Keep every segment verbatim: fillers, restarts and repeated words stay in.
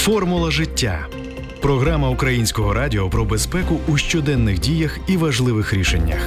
Формула життя. Програма Українського радіо про безпеку у щоденних діях і важливих рішеннях.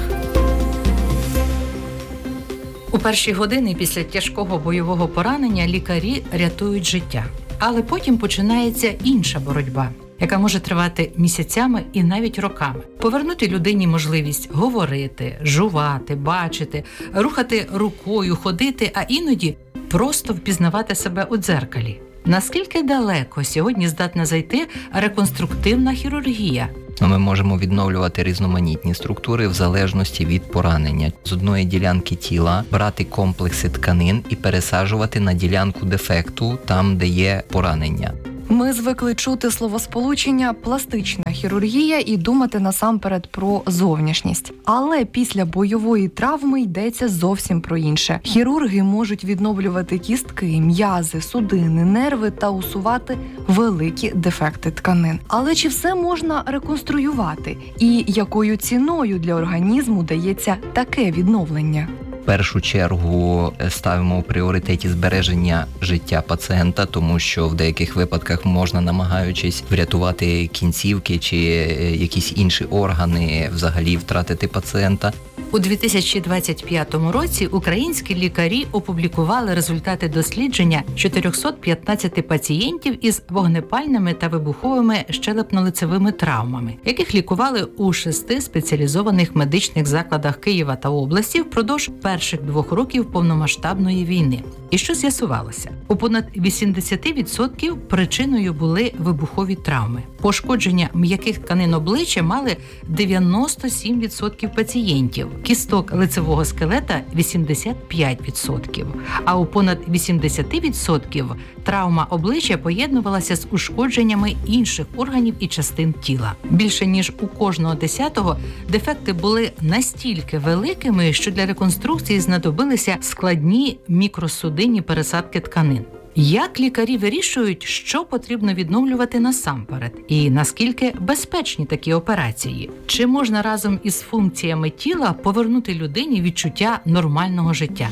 У перші години після тяжкого бойового поранення лікарі рятують життя. Але потім починається інша боротьба, яка може тривати місяцями і навіть роками. Повернути людині можливість говорити, жувати, бачити, рухати рукою, ходити, а іноді просто впізнавати себе у дзеркалі. Наскільки далеко сьогодні здатна зайти реконструктивна хірургія? Ми можемо відновлювати різноманітні структури в залежності від поранення. З одної ділянки тіла брати комплекси тканин і пересаджувати на ділянку дефекту, там, де є поранення. Ми звикли чути словосполучення «пластична хірургія» і думати насамперед про зовнішність. Але після бойової травми йдеться зовсім про інше. Хірурги можуть відновлювати кістки, м'язи, судини, нерви та усувати великі дефекти тканин. Але чи все можна реконструювати? І якою ціною для організму дається таке відновлення? В першу чергу ставимо у пріоритеті збереження життя пацієнта, тому що в деяких випадках можна, намагаючись врятувати кінцівки чи якісь інші органи, взагалі втратити пацієнта. У дві тисячі двадцять п'ятому році українські лікарі опублікували результати дослідження чотириста п'ятнадцять пацієнтів із вогнепальними та вибуховими щелепно-лицевими травмами, яких лікували у шести спеціалізованих медичних закладах Києва та області впродовж перших двох років повномасштабної війни. І що з'ясувалося? У понад вісімдесят відсотків причиною були вибухові травми. Пошкодження м'яких тканин обличчя мали дев'яносто сім відсотків пацієнтів, кісток лицевого скелета – вісімдесят п'ять відсотків, а у понад вісімдесят відсотків травма обличчя поєднувалася з ушкодженнями інших органів і частин тіла. Більше ніж у кожного десятого дефекти були настільки великими, що для реконструкції знадобилися складні мікросудинні пересадки тканин. Як лікарі вирішують, що потрібно відновлювати насамперед? І наскільки безпечні такі операції? Чи можна разом із функціями тіла повернути людині відчуття нормального життя?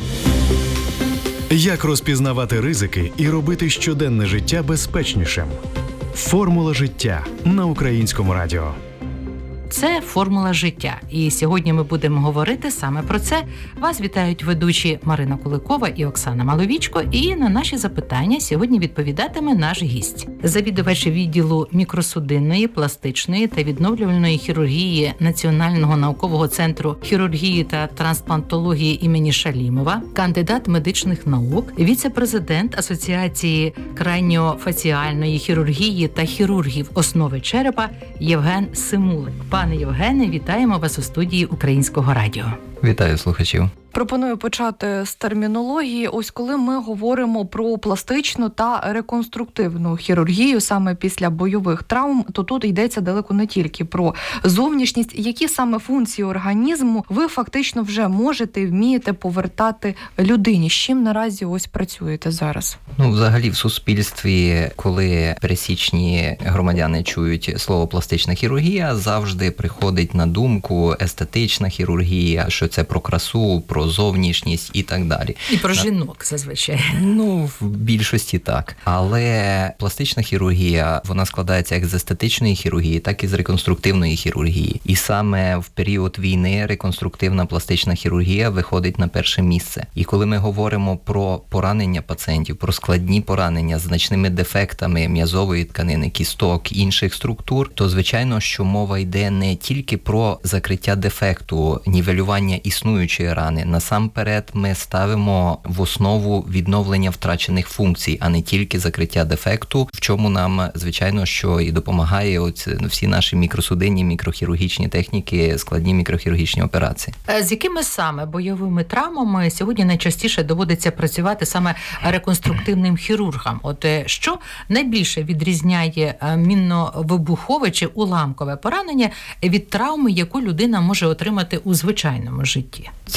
Як розпізнавати ризики і робити щоденне життя безпечнішим? Формула життя на Українському радіо. Це «Формула життя». І сьогодні ми будемо говорити саме про це. Вас вітають ведучі Марина Куликова і Оксана Маловічко. І на наші запитання сьогодні відповідатиме наш гість. Завідувач відділу мікросудинної, пластичної та відновлювальної хірургії Національного наукового центру хірургії та трансплантології імені Шалімова, кандидат медичних наук, віце-президент Асоціації краніофаціальної хірургії та хірургів основи черепа Євген Симулик. Пане Євгене, вітаємо вас у студії Українського радіо. Вітаю слухачів. Пропоную почати з термінології. Ось коли ми говоримо про пластичну та реконструктивну хірургію саме після бойових травм, то тут йдеться далеко не тільки про зовнішність. Які саме функції організму ви фактично вже можете, вмієте повертати людині? З чим наразі ось працюєте зараз? Ну, взагалі в суспільстві, коли пересічні громадяни чують слово пластична хірургія, завжди приходить на думку естетична хірургія, що це про красу, про зовнішність і так далі. І про жінок зазвичай. Ну, в більшості так. Але пластична хірургія, вона складається як з естетичної хірургії, так і з реконструктивної хірургії. І саме в період війни реконструктивна пластична хірургія виходить на перше місце. І коли ми говоримо про поранення пацієнтів, про складні поранення з значними дефектами м'язової тканини, кісток, інших структур, то, звичайно, що мова йде не тільки про закриття дефекту, нівелювання існуючої рани. Насамперед ми ставимо в основу відновлення втрачених функцій, а не тільки закриття дефекту, в чому нам, звичайно, що і допомагає ось всі наші мікросудинні, мікрохірургічні техніки, складні мікрохірургічні операції. З якими саме бойовими травмами сьогодні найчастіше доводиться працювати саме реконструктивним хірургам? От що найбільше відрізняє мінно-вибухове чи уламкове поранення від травми, яку людина може отримати у звичайному житті? Це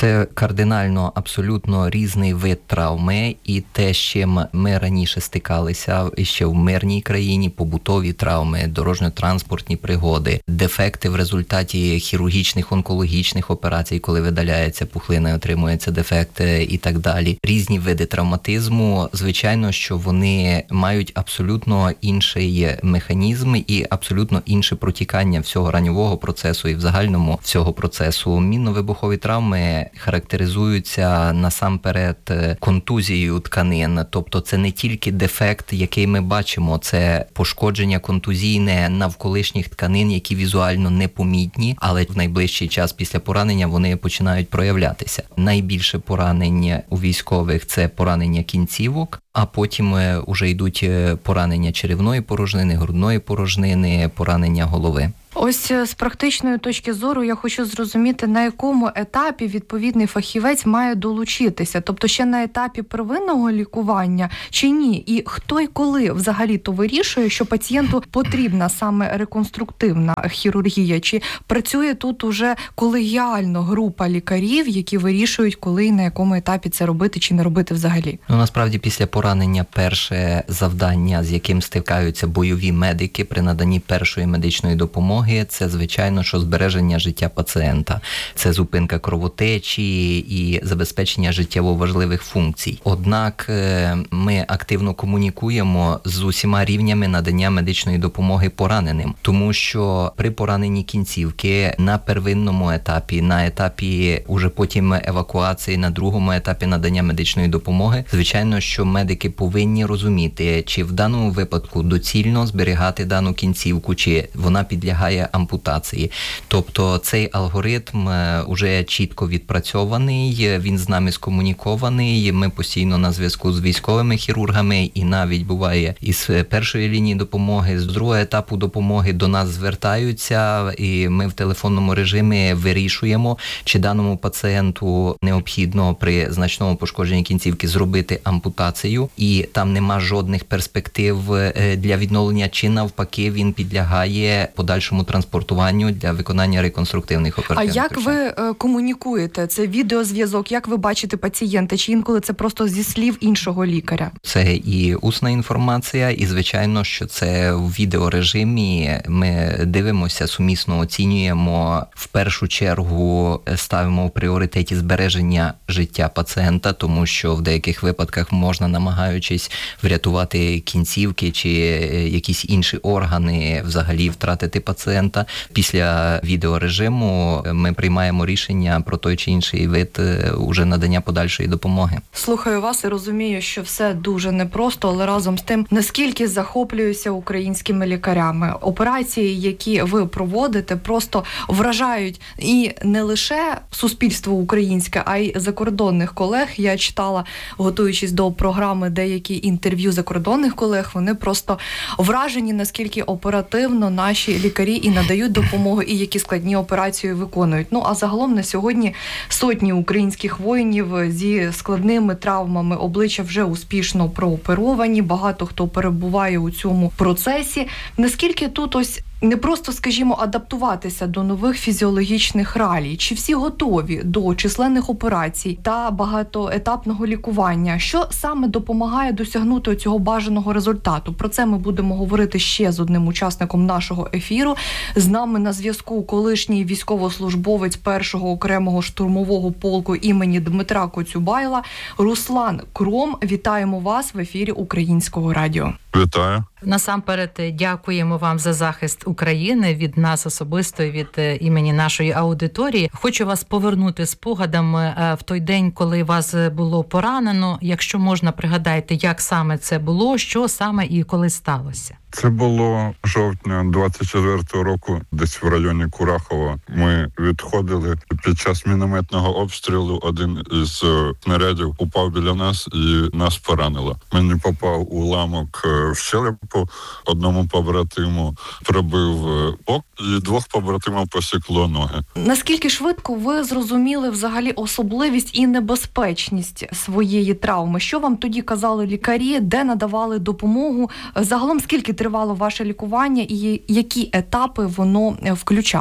кардинально абсолютно різний вид травми, і те, з чим ми раніше стикалися ще в мирній країні, побутові травми, дорожньо-транспортні пригоди, дефекти в результаті хірургічних, онкологічних операцій, коли видаляється пухлина і отримується дефект і так далі. Різні види травматизму, звичайно, що вони мають абсолютно інший механізм і абсолютно інше протікання всього ранньового процесу і в загальному всього процесу. Мінно-вибухові травми характеризуються насамперед контузією тканин, тобто це не тільки дефект, який ми бачимо, це пошкодження контузійне навколишніх тканин, які візуально непомітні, але в найближчий час після поранення вони починають проявлятися. Найбільше поранень у військових – це поранення кінцівок, а потім вже йдуть поранення черевної порожнини, грудної порожнини, поранення голови. Ось з практичної точки зору я хочу зрозуміти, на якому етапі відповідний фахівець має долучитися. Тобто ще на етапі первинного лікування чи ні? І хто і коли взагалі-то вирішує, що пацієнту потрібна саме реконструктивна хірургія? Чи працює тут уже колегіально група лікарів, які вирішують, коли і на якому етапі це робити чи не робити взагалі? Ну, насправді, після поранення перше завдання, з яким стикаються бойові медики при наданні першої медичної допомоги, це, звичайно, що збереження життя пацієнта. Це зупинка кровотечі і забезпечення життєво важливих функцій. Однак ми активно комунікуємо з усіма рівнями надання медичної допомоги пораненим, тому що при пораненні кінцівки на первинному етапі, на етапі уже потім евакуації, на другому етапі надання медичної допомоги, звичайно, що медики повинні розуміти, чи в даному випадку доцільно зберігати дану кінцівку, чи вона підлягає ампутації. Тобто цей алгоритм уже чітко відпрацьований, він з нами скомунікований, ми постійно на зв'язку з військовими хірургами, і навіть буває із першої лінії допомоги, з другого етапу допомоги до нас звертаються, і ми в телефонному режимі вирішуємо, чи даному пацієнту необхідно при значному пошкодженні кінцівки зробити ампутацію, і там нема жодних перспектив для відновлення, чи навпаки він підлягає подальшому транспортуванню для виконання реконструктивних оперативних А як втручань. ви е, комунікуєте? Це відеозв'язок? Як ви бачите пацієнта? Чи інколи це просто зі слів іншого лікаря? Це і усна інформація, і, звичайно, що це в відеорежимі. Ми дивимося, сумісно оцінюємо, в першу чергу ставимо в пріоритеті збереження життя пацієнта, тому що в деяких випадках можна, намагаючись врятувати кінцівки чи якісь інші органи, взагалі втратити пацієнта. Після відеорежиму ми приймаємо рішення про той чи інший вид уже надання подальшої допомоги. Слухаю вас і розумію, що все дуже непросто, але разом з тим, наскільки захоплююся українськими лікарями. Операції, які ви проводите, просто вражають і не лише суспільство українське, а й закордонних колег. Я читала, готуючись до програми, деякі інтерв'ю закордонних колег, вони просто вражені, наскільки оперативно наші лікарі і надають допомогу, і які складні операції виконують. Ну, а загалом на сьогодні сотні українських воїнів зі складними травмами обличчя вже успішно прооперовані, багато хто перебуває у цьому процесі. Наскільки тут ось не просто, скажімо, адаптуватися до нових фізіологічних реалій? Чи всі готові до численних операцій та багатоетапного лікування? Що саме допомагає досягнути цього бажаного результату? Про це ми будемо говорити ще з одним учасником нашого ефіру. З нами на зв'язку колишній військовослужбовець першого окремого штурмового полку імені Дмитра Коцюбайла Руслан Кром. Вітаємо вас в ефірі Українського радіо. Вітаю. Насамперед дякуємо вам за захист України від нас особисто, від імені нашої аудиторії. Хочу вас повернути спогадами в той день, коли вас було поранено. Якщо можна, пригадайте, як саме це було, що саме і коли сталося. Це було жовтня двадцять четвертого року, десь в районі Курахова. Ми відходили під час мінометного обстрілу. Один із снарядів упав біля нас і нас поранило. Мені попав уламок в щелепу, одному побратиму пробив бок, і двох побратимів посікло ноги. Наскільки швидко ви зрозуміли взагалі особливість і небезпечність своєї травми? Що вам тоді казали лікарі, де надавали допомогу? Загалом скільки тривало ваше лікування і які етапи воно включало?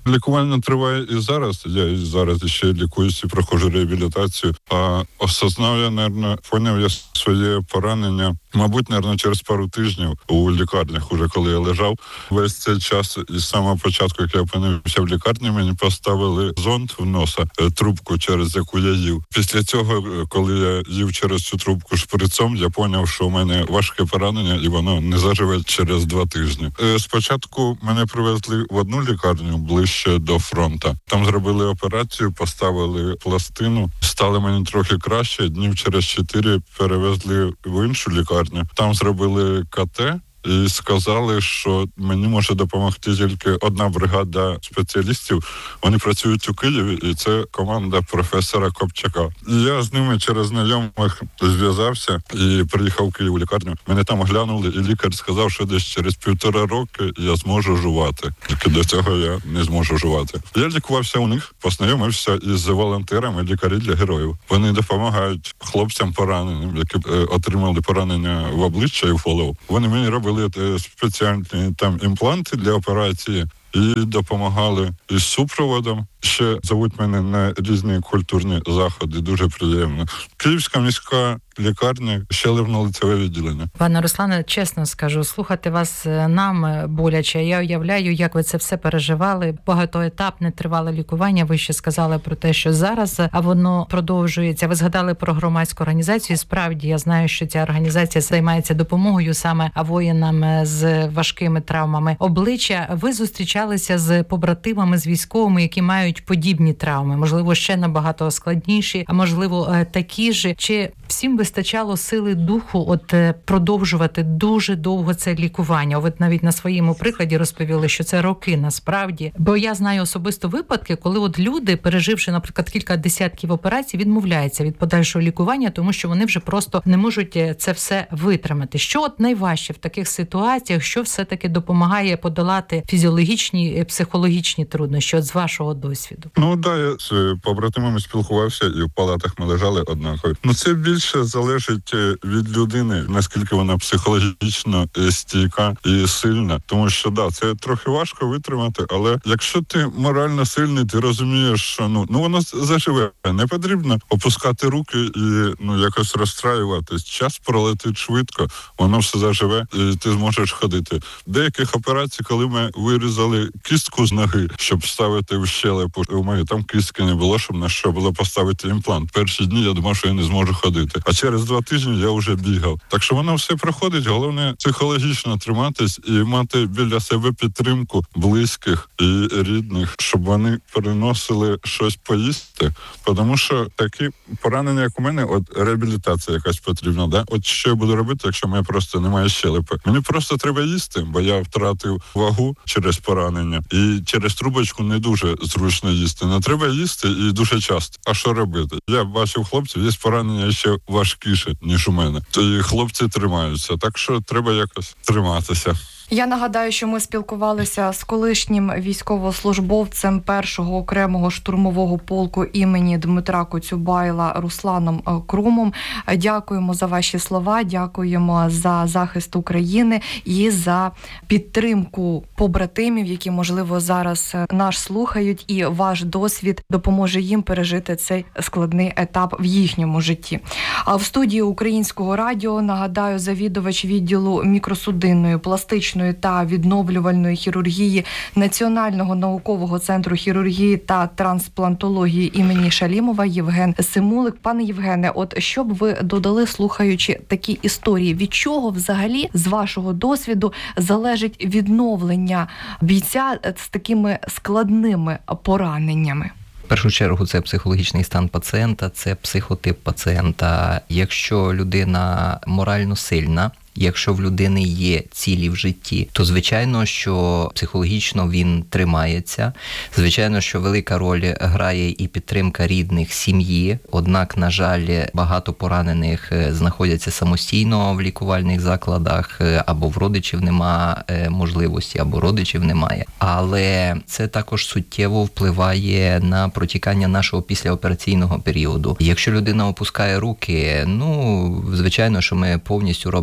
Лікування триває і зараз. Я і зараз ще лікуюся і проходжу реабілітацію. А осознав я, мабуть, поняв я своє поранення, мабуть, мабуть, через пару тижнів у лікарнях, уже коли я лежав. Весь цей час, і з самого початку, як я опинився в лікарні, мені поставили зонд в носа, трубку, через яку я їв. Після цього, коли я їв через цю трубку шприцом, я зрозумів, що у мене важке поранення, і воно не заживе через два тижні. Спочатку мене привезли в одну лікарню ближче до фронту. Там зробили операцію, поставили пластину, стало мені трохи краще. Днів через чотири перевезли в іншу лікарню. Там зробили ка те. І сказали, що мені може допомогти тільки одна бригада спеціалістів. Вони працюють у Києві, і це команда професора Копчака. І я з ними через знайомих зв'язався і приїхав в Київ у лікарню. Мене там оглянули, і лікар сказав, що десь через півтора роки я зможу жувати. Тільки до цього я не зможу жувати. Я лікувався у них, познайомився із волонтерами лікарі для героїв. Вони допомагають хлопцям пораненим, які отримали поранення в обличчя і в голову. Вони мені робили спеціальні там імпланти для операції і допомагали із супроводом. Ще зовуть мене на різні культурні заходи, дуже приємно. Київська міська лікарня, щелепно-лицеве відділення. Пане Руслане, чесно скажу, слухати вас нам боляче. Я уявляю, як ви це все переживали. Багатоетапне тривале лікування. Ви ще сказали про те, що зараз, а воно продовжується. Ви згадали про громадську організацію. Справді, я знаю, що ця організація займається допомогою саме воїнам з важкими травмами обличчя. Ви зустрічалися з побратимами, з військовими, які мають подібні травми, можливо, ще набагато складніші, а можливо, такі ж. Чи всім вистачало сили духу от продовжувати дуже довго це лікування? Ви навіть на своєму прикладі розповіли, що це роки насправді. Бо я знаю особисто випадки, коли от люди, переживши, наприклад, кілька десятків операцій, відмовляються від подальшого лікування, тому що вони вже просто не можуть це все витримати. Що от найважче в таких ситуаціях, що все-таки допомагає подолати фізіологічні, психологічні труднощі, от з вашого досвіду? Ну, да, я з побратимами спілкувався, і в палатах ми лежали однаково. Ну, це більше залежить від людини, наскільки вона психологічно стійка і сильна. Тому що, да, це трохи важко витримати, але якщо ти морально сильний, ти розумієш, що ну, ну воно заживе. Не потрібно опускати руки і ну якось розстраюватись. Час пролетить швидко, воно все заживе, і ти зможеш ходити. Деяких операцій, коли ми вирізали кістку з ноги, щоб ставити в щелепу, у мене там кістки не було, щоб на що було поставити імплант. Перші дні я думав, що я не зможу ходити. А через два тижні я вже бігав. Так що воно все проходить, головне психологічно триматись і мати біля себе підтримку близьких і рідних, щоб вони переносили щось поїсти. Тому що такі поранення, як у мене, от реабілітація якась потрібна, да? От що я буду робити, якщо в мене просто немає щелепи? Мені просто треба їсти, бо я втратив вагу через поранення, і через трубочку не дуже зручно їсти. Не треба їсти і дуже часто. А що робити? Я бачив хлопців, є поранення ще важкіше, ніж у мене. І хлопці тримаються, так що треба якось триматися. Я нагадаю, що ми спілкувалися з колишнім військовослужбовцем першого окремого штурмового полку імені Дмитра Коцюбайла Русланом Крумом. Дякуємо за ваші слова, дякуємо за захист України і за підтримку побратимів, які, можливо, зараз нас слухають, і ваш досвід допоможе їм пережити цей складний етап в їхньому житті. А в студії Українського радіо, нагадаю, завідувач відділу мікросудинної, пластичної та відновлювальної хірургії Національного наукового центру хірургії та трансплантології імені Шалімова Євген Симулик. Пане Євгене, от що б ви додали, слухаючи такі історії? Від чого взагалі, з вашого досвіду, залежить відновлення бійця з такими складними пораненнями? В першу чергу це психологічний стан пацієнта, це психотип пацієнта. Якщо людина морально сильна, якщо в людини є цілі в житті, то звичайно, що психологічно він тримається. Звичайно, що велика роль грає і підтримка рідних, сім'ї. Однак, на жаль, багато поранених знаходяться самостійно в лікувальних закладах, або в родичів нема можливості, або родичів немає. Але це також суттєво впливає на протікання нашого післяопераційного періоду. Якщо людина опускає руки, ну, звичайно, що ми повністю робимо свою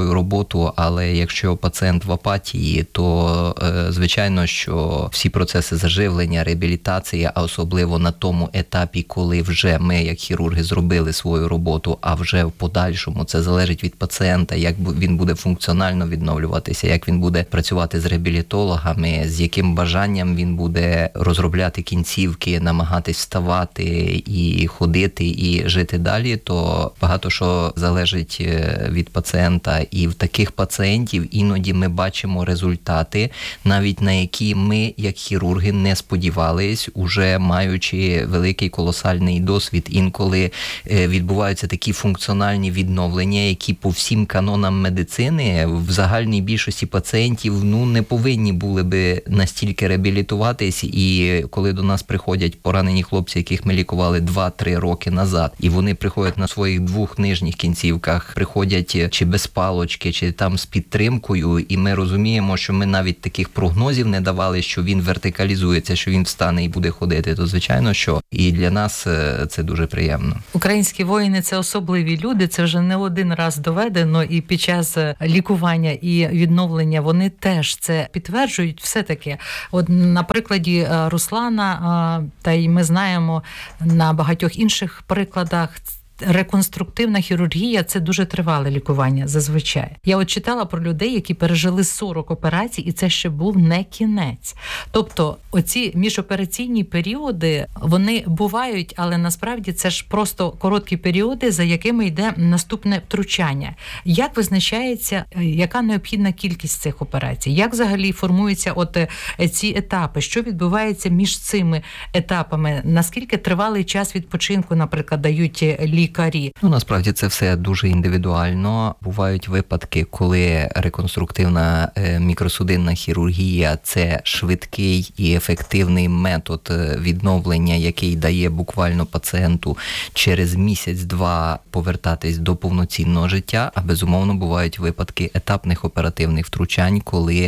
свою роботу, але якщо пацієнт в апатії, то е, звичайно, що всі процеси заживлення, реабілітації, а особливо на тому етапі, коли вже ми, як хірурги, зробили свою роботу, а вже в подальшому це залежить від пацієнта, як він буде функціонально відновлюватися, як він буде працювати з реабілітологами, з яким бажанням він буде розробляти кінцівки, намагатись вставати і ходити, і жити далі, то багато що залежить від пацієнта. І в таких пацієнтів іноді ми бачимо результати, навіть на які ми, як хірурги, не сподівались, уже маючи великий колосальний досвід. Інколи відбуваються такі функціональні відновлення, які по всім канонам медицини в загальній більшості пацієнтів ну не повинні були би настільки реабілітуватись. І коли до нас приходять поранені хлопці, яких ми лікували два-три роки назад, і вони приходять на своїх двох нижніх кінцівках, приходять чи без палочки, чи там з підтримкою, і ми розуміємо, що ми навіть таких прогнозів не давали, що він вертикалізується, що він встане і буде ходити, то звичайно, що і для нас це дуже приємно. Українські воїни – це особливі люди, це вже не один раз доведено, і під час лікування і відновлення вони теж це підтверджують. Все-таки, от на прикладі Руслана, та й ми знаємо на багатьох інших прикладах, реконструктивна хірургія – це дуже тривале лікування зазвичай. Я от читала про людей, які пережили сорок операцій, і це ще був не кінець. Тобто оці міжопераційні періоди, вони бувають, але насправді це ж просто короткі періоди, за якими йде наступне втручання. Як визначається, яка необхідна кількість цих операцій? Як взагалі формуються от ці етапи? Що відбувається між цими етапами? Наскільки тривалий час відпочинку, наприклад, дають лікарі? Ну, насправді це все дуже індивідуально. Бувають випадки, коли реконструктивна мікросудинна хірургія – це швидкий і ефективний метод відновлення, який дає буквально пацієнту через місяць-два повертатись до повноцінного життя, а безумовно бувають випадки етапних оперативних втручань, коли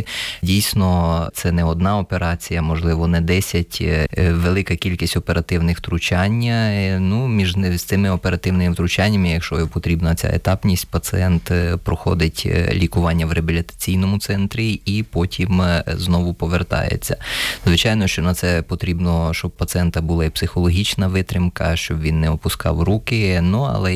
дійсно це не одна операція, можливо, не десять, велика кількість оперативних втручань. Ну, між цими оперативними втручаннями, якщо потрібна ця етапність, пацієнт проходить лікування в реабілітаційному центрі і потім знову повертається. Звичайно, що на це потрібно, щоб пацієнта була і психологічна витримка, щоб він не опускав руки, ну, але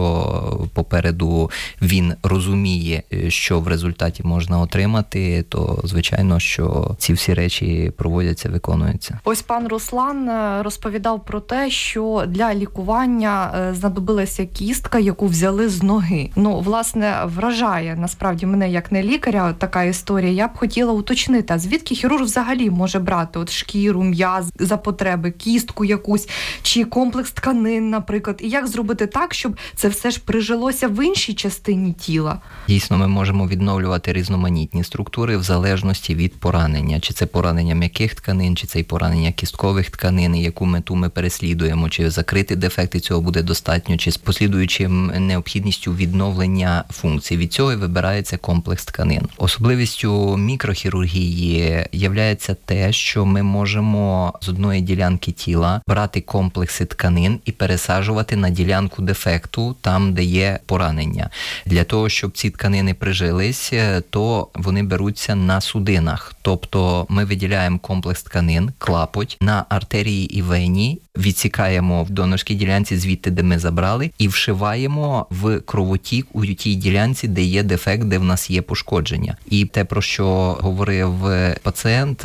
якщо попереду він розуміє, що в результаті можна отримати, то, звичайно, що ці всі речі проводяться, виконуються. Ось пан Руслан розповідав про те, що для лікування знадобилася кістка, яку взяли з ноги. Ну, власне, вражає, насправді, мене як не лікаря така історія. Я б хотіла уточнити, а звідки хірург взагалі може брати от шкіру, м'яз за потреби, кістку якусь, чи комплекс тканин, наприклад. І як зробити так, щоб це все ж прижилося в іншій частині тіла? Дійсно, ми можемо відновлювати різноманітні структури в залежності від поранення. Чи це поранення м'яких тканин, чи це поранення кісткових тканин, яку мету ми переслідуємо, чи закрити дефекти цього буде достатньо, чи з послідуючим необхідністю відновлення функцій. Від цього і вибирається комплекс тканин. Особливістю мікрохірургії являється те, що ми можемо з одної ділянки тіла брати комплекси тканин і пересаджувати на ділянку дефекту, там, де є поранення. Для того, щоб ці тканини прижились, то вони беруться на судинах. Тобто ми виділяємо комплекс тканин, клапоть, на артерії і вені, відсікаємо в донорській ділянці звідти, де ми забрали, і вшиваємо в кровотік у тій ділянці, де є дефект, де в нас є пошкодження. І те, про що говорив пацієнт,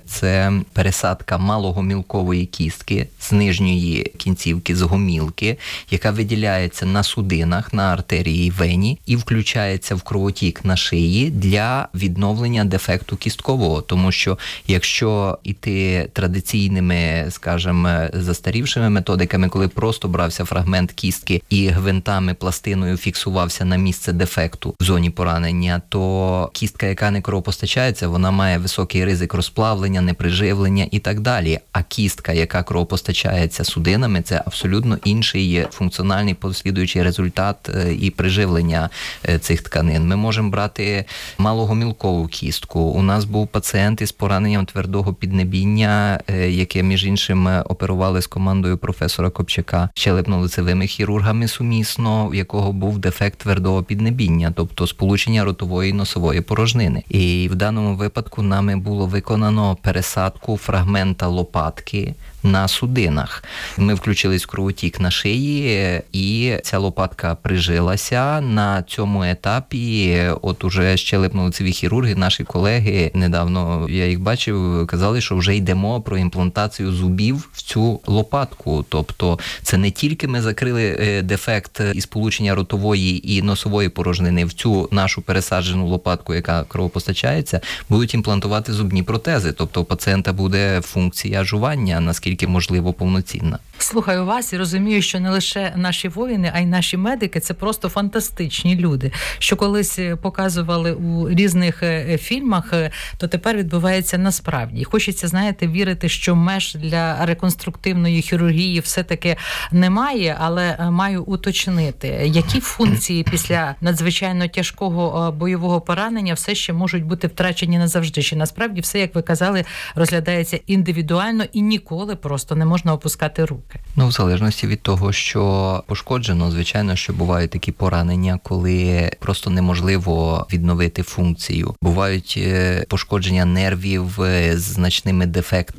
це пересадка малогомілкової кістки з нижньої кінцівки, з гомілки, яка виділяється на судинах, на артерії і вені, і включається в кровотік на шиї для відновлення дефекту кісткового. Тому що якщо іти традиційними, скажімо, застарівшими методиками, коли просто брався фрагмент кістки і гвинтами, пластиною фіксувався на місце дефекту в зоні поранення, то кістка, яка не кровопостачається, вона має високий ризик розплавлення, неприживлення і так далі. А кістка, яка кровопостачається судинами, це абсолютно інший функціональний послідуючий результат і приживлення цих тканин. Ми можемо брати малогомілкову кістку. У нас був пацієнт із пораненням твердого піднебіння, яке, між іншим, оперували з командою професора Копчака, щелепно-лицевими хірургами сумісно, в якого був дефект твердого піднебіння, тобто сполучення ротової і носової порожнини. І в даному випадку нами було виконано пересадку фрагмента лопатки на судинах. Ми включились в кровотік на шиї, і ця лопатка прижилася. На цьому етапі от уже щелепно-лицеві хірурги, наші колеги, недавно я їх бачив, казали, що вже йдемо про імплантацію зубів в цю лопатку. Тобто це не тільки ми закрили дефект із сполучення ротової і носової порожнини в цю нашу пересаджену лопатку, яка кровопостачається, будуть імплантувати зубні протези. Тобто у пацієнта буде функція жування, наскільки можливо, повноцінна. Слухаю вас і розумію, що не лише наші воїни, а й наші медики – це просто фантастичні люди. Що колись показували у різних фільмах, то тепер відбувається насправді. І хочеться, знаєте, вірити, що меж для реконструктивної хірургії все-таки немає, але маю уточнити, які функції після надзвичайно тяжкого бойового поранення все ще можуть бути втрачені назавжди. Чи насправді все, як ви казали, розглядається індивідуально і ніколи просто не можна опускати руки? Ну, в залежності від того, що пошкоджено, звичайно, що бувають такі поранення, коли просто неможливо відновити функцію. Бувають пошкодження нервів з значними дефектами